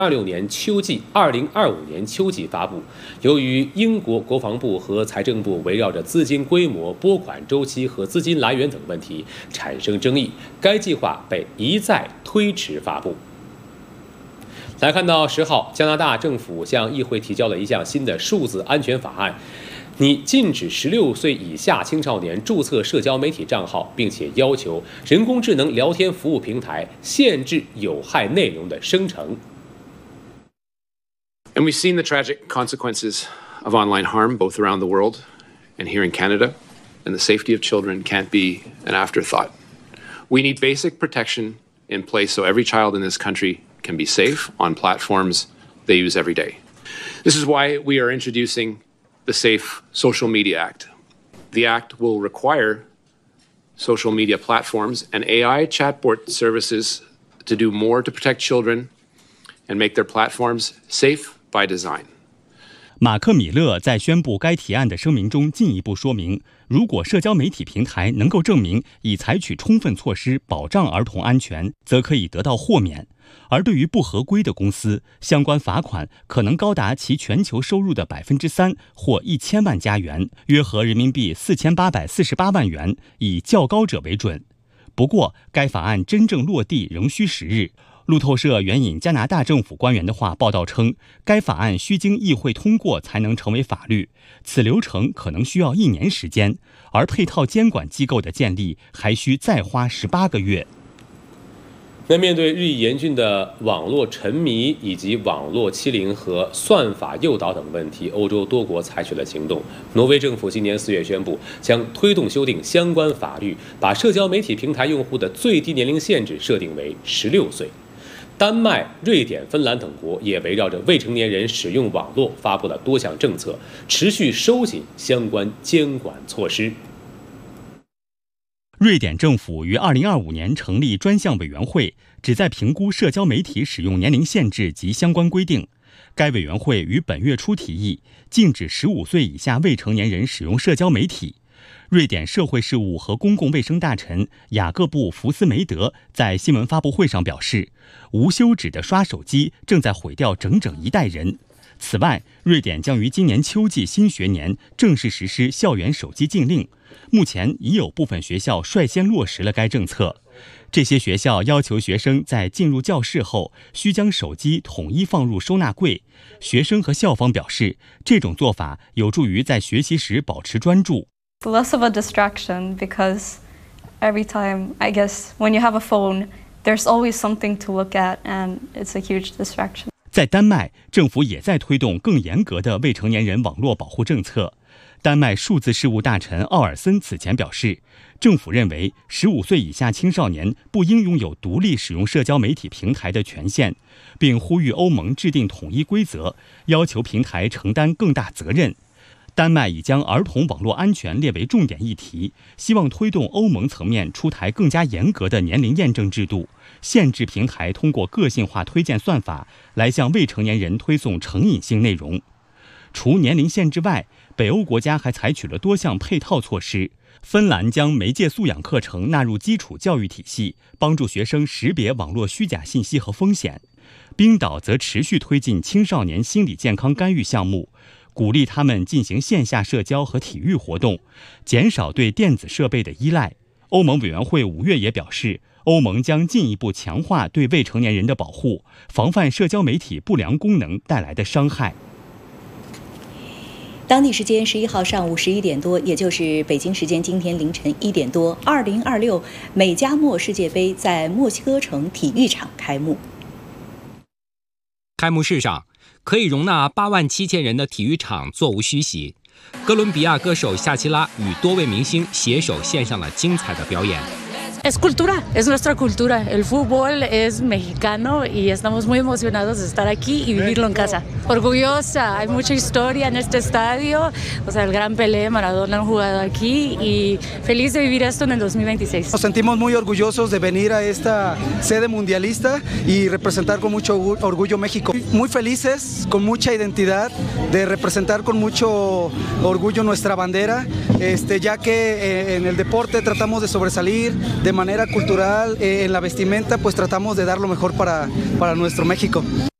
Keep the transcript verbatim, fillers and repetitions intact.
二六年秋季、二零二五年秋季发布。由于英国国防部和财政部围绕着资金规模、拨款周期和资金来源等问题产生争议，该计划被一再推迟发布。来看到十号，加拿大政府向议会提交了一项新的数字安全法案，拟禁止十六岁以下青少年注册社交媒体账号，并且要求人工智能聊天服务平台限制有害内容的生成。 And we've seen the tragic consequences of online harm both around the world and here in Canada, and the safety of children can't be an afterthought. We need basic protection in place so every child in this country can be safe on platforms they use every day. This is why we are introducing the Safe Social Media Act. The act will require social media platforms and A I chatbot services to do more to protect children and make their platforms safe by design. 马克·米勒在宣布该提案的声明中进一步说明，如果社交媒体平台能够证明已采取充分措施保障儿童安全，则可以得到豁免。而对于不合规的公司，相关罚款可能高达其全球收入的百分之三或一千万加元，约合人民币四千八百四十八万元，以较高者为准。不过，该法案真正落地仍需时日。路透社援引加拿大政府官员的话报道称，该法案需经议会通过才能成为法律，此流程可能需要一年时间，而配套监管机构的建立还需再花十八个月。 那面对日益严峻的网络沉迷以及网络欺凌和算法诱导等问题，欧洲多国采取了行动。挪威政府今年四月宣布，将推动修订相关法律，把社交媒体平台用户的最低年龄限制设定为十六岁。丹麦、瑞典、芬兰等国也围绕着未成年人使用网络发布了多项政策，持续收紧相关监管措施。 瑞典政府于二零二五年成立专项委员会，旨在评估社交媒体使用年龄限制及相关规定。该委员会于本月初提议禁止十五岁以下未成年人使用社交媒体。瑞典社会事务和公共卫生大臣雅各布·福斯梅德在新闻发布会上表示，无休止的刷手机正在毁掉整整一代人。此外，瑞典将于今年秋季新学年正式实施校园手机禁令。目前已有部分学校率先落实了该政策。这些学校要求学生在进入教室后需将手机统一放入收纳柜。学生和校方表示，这种做法有助于在学习时保持专注。 Less of a distraction because every time, I guess, when you have a phone, there's always something to look at and it's a huge distraction. 在丹麦，政府也在推动更严格的未成年人网络保护政策。丹麦数字事务大臣奥尔森此前表示，政府认为十五岁以下青少年不应拥有独立使用社交媒体平台的权限，并呼吁欧盟制定统一规则，要求平台承担更大责任。丹麦已将儿童网络安全列为重点议题，希望推动欧盟层面出台更加严格的年龄验证制度，限制平台通过个性化推荐算法来向未成年人推送成瘾性内容。除年龄限制外，北欧国家还采取了多项配套措施。芬兰将媒介素养课程纳入基础教育体系，帮助学生识别网络虚假信息和风险。冰岛则持续推进青少年心理健康干预项目，鼓励他们进行线下社交和体育活动，减少对电子设备的依赖。欧盟委员会五月也表示，欧盟将进一步强化对未成年人的保护，防范社交媒体不良功能带来的伤害。 当地时间十一号上午十一点多，也就是北京时间今天凌晨一点多，二零二六美加墨世界杯在墨西哥城体育场开幕。 开幕式上，可以容纳八万七千人的体育场座无虚席。哥伦比亚歌手夏奇拉与多位明星携手献上了精彩的表演。 Es cultura, es nuestra cultura. El fútbol es mexicano y estamos muy emocionados de estar aquí y vivirlo en casa. Orgullosa, hay mucha historia en este estadio. O sea, el gran Pelé, Maradona han jugado aquí y feliz de vivir esto en el dos mil veintiséis. Nos sentimos muy orgullosos de venir a esta sede mundialista y representar con mucho orgullo México. Muy felices, con mucha identidad, de representar con mucho orgullo nuestra bandera, este, ya que eh, en el deporte tratamos de sobresalir, de manera cultural, eh, en la vestimenta pues tratamos de dar lo mejor para, para nuestro México.